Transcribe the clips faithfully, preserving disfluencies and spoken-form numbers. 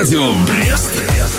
Радио Брест.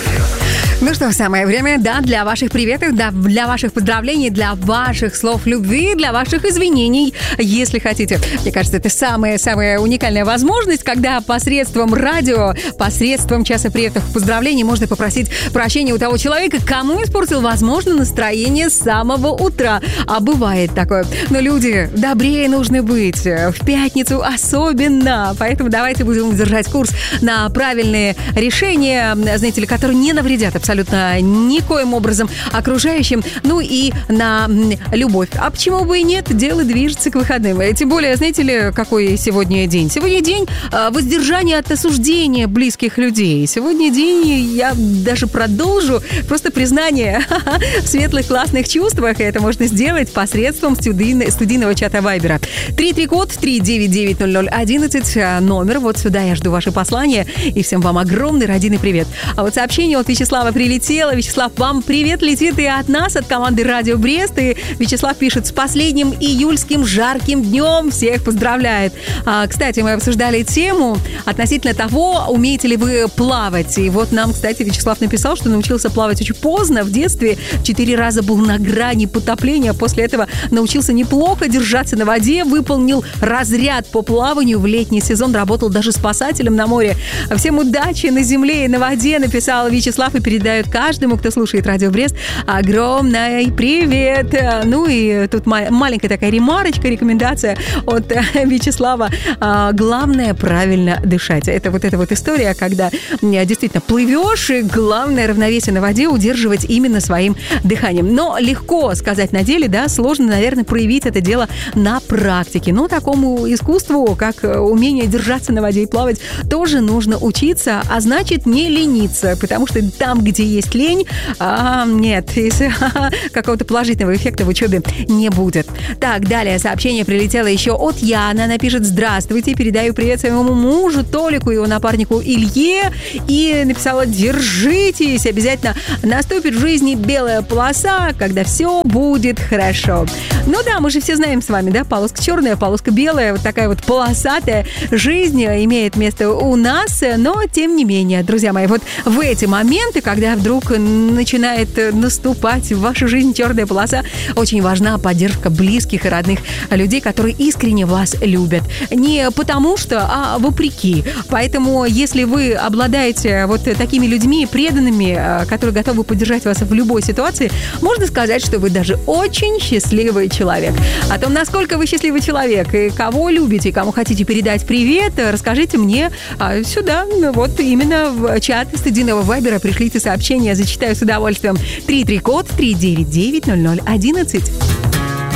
Ну что, самое время, да, для ваших приветов, да, для ваших поздравлений, для ваших слов любви, для ваших извинений, если хотите. Мне кажется, это самая-самая уникальная возможность, когда посредством радио, посредством часа приветов и поздравлений можно попросить прощения у того человека, кому испортил, возможно, настроение с самого утра. А бывает такое. Но люди добрее нужны быть. В пятницу особенно. Поэтому давайте будем держать курс на правильные решения, знаете ли, которые не навредят абсолютно абсолютно никоим образом окружающим, ну и на любовь. А почему бы и нет, дело движется к выходным. Тем более, знаете ли, какой сегодня день? Сегодня день воздержания от осуждения близких людей. Сегодня день, я даже продолжу, просто признание в светлых классных чувствах, и это можно сделать посредством студийно, студийного чата Вайбера. три три код три девять девять ноль ноль одиннадцать, номер, вот сюда я жду ваши послания, и всем вам огромный родинный привет. А вот сообщение от Вячеслава прилетело. Вячеслав, вам привет летит и от нас, от команды Радио Брест. И Вячеслав пишет: с последним июльским жарким днем всех поздравляет. А, кстати, мы обсуждали тему относительно того, умеете ли вы плавать. И вот нам, кстати, Вячеслав написал, что научился плавать очень поздно, в детстве. Четыре раза был на грани потопления. После этого научился неплохо держаться на воде, выполнил разряд по плаванию в летний сезон, работал даже спасателем на море. Всем удачи на земле и на воде, написал Вячеслав и передает каждому, кто слушает Радио Брест, огромный привет. Ну и тут маленькая такая ремарочка, рекомендация от Вячеслава. Главное правильно дышать. Это вот эта вот история, когда действительно плывешь, и главное равновесие на воде удерживать именно своим дыханием. Но легко сказать на деле, да, сложно, наверное, проявить это дело на практике. Но такому искусству, как умение держаться на воде и плавать, тоже нужно учиться, а значит не лениться, потому что там, где есть лень, а, нет, из какого-то положительного эффекта в учебе не будет. Так, далее сообщение прилетело еще от Яны. Она пишет: здравствуйте, передаю привет своему мужу Толику и его напарнику Илье. И написала: держитесь, обязательно наступит в жизни белая полоса, когда все будет хорошо. Ну да, мы же все знаем с вами, да, полоска черная, полоска белая, вот такая вот полосатая жизнь имеет место у нас, но тем не менее, друзья мои, вот в эти моменты, когда вдруг начинает наступать в вашу жизнь черная полоса, очень важна поддержка близких и родных людей, которые искренне вас любят. Не потому что, а вопреки. Поэтому, если вы обладаете вот такими людьми, преданными, которые готовы поддержать вас в любой ситуации, можно сказать, что вы даже очень счастливый человек. О том, насколько вы счастливый человек и кого любите, и кому хотите передать привет, расскажите мне сюда, вот именно в чат студийного Вайбера. Пришлите сообщение, зачитаю с удовольствием. три три код три девять девять ноль ноль одиннадцать.